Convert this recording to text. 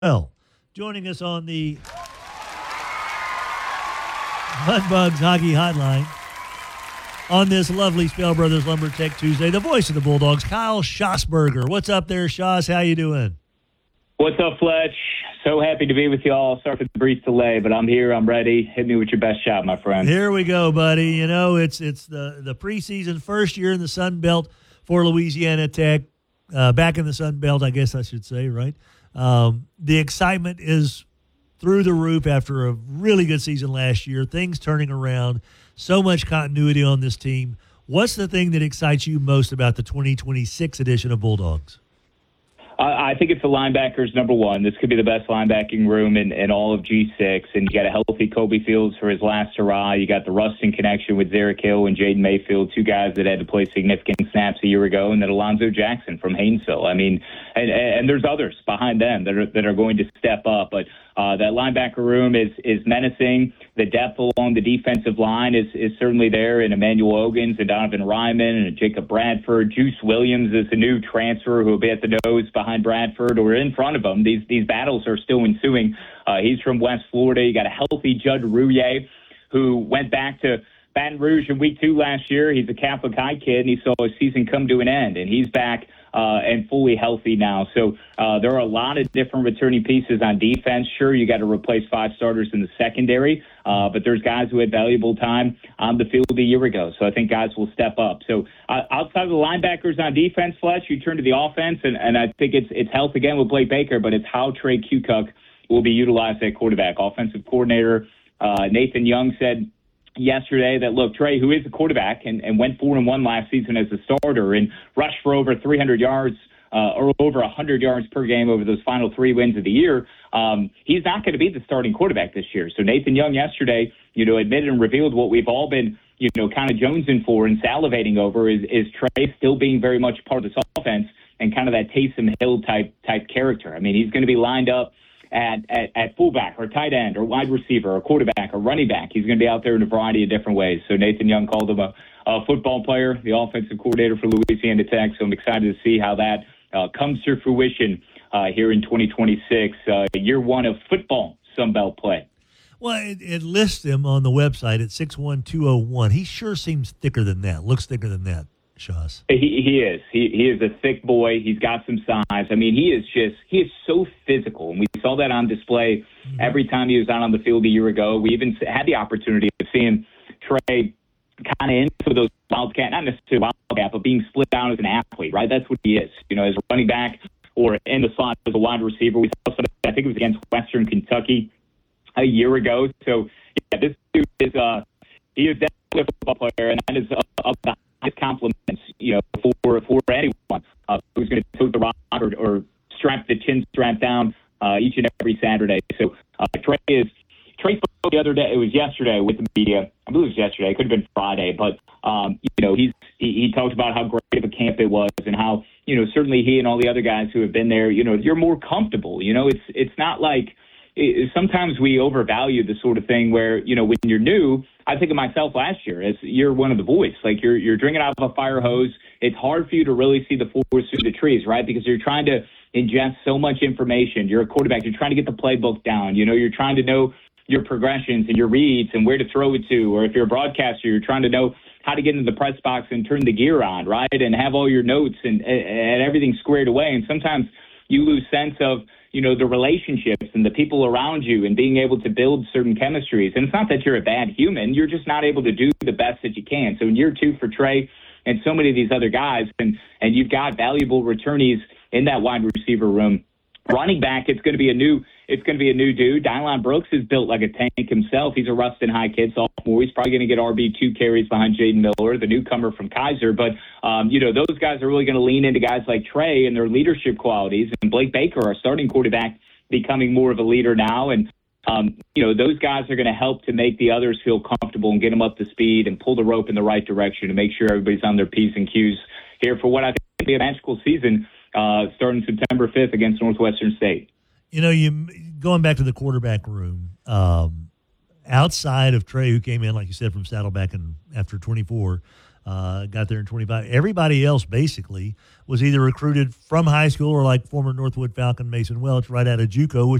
Well, joining us on the Mudbugs Hockey Hotline on this lovely Spell Brothers Lumber Tech Tuesday, the voice of the Bulldogs, Kyle Schossberger. What's up there, Schoss? How you doing? What's up, Fletch? So happy to be with you all. Sorry for the brief delay, but I'm here. I'm ready. Hit me with your best shot, my friend. Here we go, buddy. You know, it's the preseason first year in the Sun Belt for Louisiana Tech. Back in the Sun Belt, I guess I should say, right? The excitement is through the roof after a really good season last year. Things turning around. So much continuity on this team. What's the thing that excites you most about the 2026 edition of Bulldogs? I think it's the linebackers, number one. This could be the best linebacking room in all of G6. And you got a healthy Kobe Fields for his last hurrah. You got the Rustin connection with Zarek Hill and Jaden Mayfield, two guys that had to play significant snaps a year ago, and then Alonzo Jackson from Haynesville. I mean, and there's others behind them that are going to step up. But that linebacker room is menacing. The depth along the defensive line is certainly there in Emmanuel Ogans and Donovan Ryman and Jacob Bradford. Juice Williams is a new transfer who will be at the nose behind Bradford or in front of him. These battles are still ensuing. He's from West Florida. You got a healthy Judd Rouillet who went back to Baton Rouge in week 2 last year. He's a Catholic High kid, and he saw his season come to an end, and he's back and fully healthy now. So there are a lot of different returning pieces on defense. Sure, you got to replace 5 starters in the secondary, but there's guys who had valuable time on the field a year ago. So I think guys will step up. So outside of the linebackers on defense, Fletch, you turn to the offense, and I think it's health again with Blake Baker, but it's how Trey Kukoc will be utilized at quarterback. Offensive coordinator Nathan Young said yesterday that, look, Trey, who is a quarterback and went 4-1 last season as a starter and rushed for over 300 yards or over 100 yards per game over those final 3 wins of the year, he's not going to be the starting quarterback this year. So Nathan Young yesterday, admitted and revealed what we've all been, kind of jonesing for and salivating over is Trey still being very much part of this offense and kind of that Taysom Hill type character. I mean, he's going to be lined up at fullback or tight end or wide receiver or quarterback or running back. He's going to be out there in a variety of different ways. So Nathan Young called him a football player, the offensive coordinator for Louisiana Tech. So I'm excited to see how that comes to fruition here in 2026, year 1 of football Sunbelt play. Well, it lists him on the website at 6'1", He sure seems thicker than that. Looks thicker than that, Schoss. He is. He is a thick boy. He's got some size. I mean, he is so physical. And we saw that on display every time he was out on the field a year ago. We even had the opportunity of seeing Trey kind of into those wildcat, not necessarily wildcat, but being split down as an athlete, right? That's what he is, as a running back or in the slot as a wide receiver. We saw something, I think it was against Western Kentucky a year ago. So, yeah, this dude is he is definitely a football player, and that is of the highest compliments, for anyone who's going to tote the rock or strap the chin strap down each and every Saturday. So Trey spoke the other day. It was yesterday with the media. I believe it was yesterday. It could have been Friday, but he talked about how great of a camp it was and how certainly he and all the other guys who have been there. You're more comfortable. It's not like. Sometimes we overvalue the sort of thing where, when you're new, I think of myself last year as you're one of the boys. Like you're drinking out of a fire hose. It's hard for you to really see the forest through the trees, right? Because you're trying to ingest so much information. You're a quarterback. You're trying to get the playbook down. You're trying to know your progressions and your reads and where to throw it to. Or if you're a broadcaster, you're trying to know how to get into the press box and turn the gear on, right? And have all your notes and everything squared away. And sometimes you lose sense of, the relationships and the people around you and being able to build certain chemistries. And it's not that you're a bad human. You're just not able to do the best that you can. So in year 2 for Trey and so many of these other guys, and you've got valuable returnees in that wide receiver room. Running back, it's going to be a new dude. Dylan Brooks is built like a tank himself. He's a Rustin High kid, sophomore. He's probably going to get RB2 carries behind Jaden Miller, the newcomer from Kaiser. But, those guys are really going to lean into guys like Trey and their leadership qualities. And Blake Baker, our starting quarterback, becoming more of a leader now. And, those guys are going to help to make the others feel comfortable and get them up to speed and pull the rope in the right direction to make sure everybody's on their P's and Q's here for what I think will be a magical season starting September 5th against Northwestern State. Going back to the quarterback room, outside of Trey, who came in, like you said, from Saddleback and after 24, got there in 25. Everybody else basically was either recruited from high school or like former Northwood Falcon Mason Welch right out of JUCO, which